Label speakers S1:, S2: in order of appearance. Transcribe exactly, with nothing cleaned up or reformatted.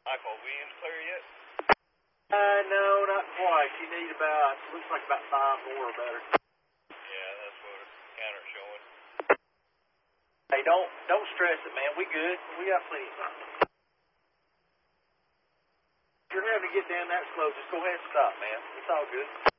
S1: Michael, we in the clear yet?
S2: Uh, no, not quite. You need about, looks like about five more or better.
S1: Yeah, that's what the counter's showing.
S2: Hey, don't, don't stress it, man. We good. We got plenty of time. If you're having to get down that slow, just go ahead and stop, man. It's all good.